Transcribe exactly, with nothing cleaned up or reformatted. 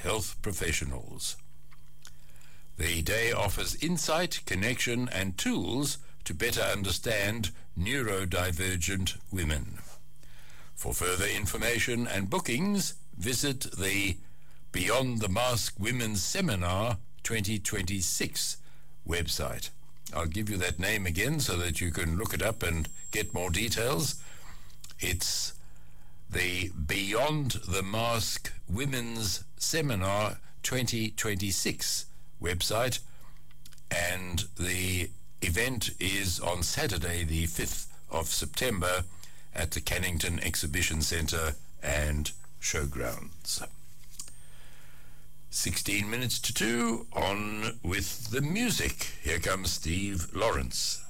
health professionals. The day offers insight, connection, and tools to better understand neurodivergent women. For further information and bookings, visit the Beyond the Mask Women's Seminar twenty twenty-six website. I'll give you that name again so that you can look it up and get more details. It's the Beyond the Mask Women's Seminar twenty twenty-six website, and the event is on Saturday the fifth of September at the Cannington Exhibition Centre and Showgrounds. sixteen minutes to two, on with the music. Here comes Steve Lawrence.